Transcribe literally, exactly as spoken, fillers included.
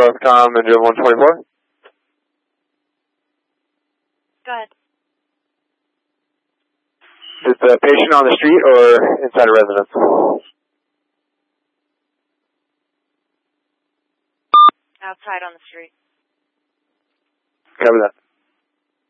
Northcom and one twenty-four. Go ahead. Is the patient on the street or inside a residence? Outside on the street. Cover that.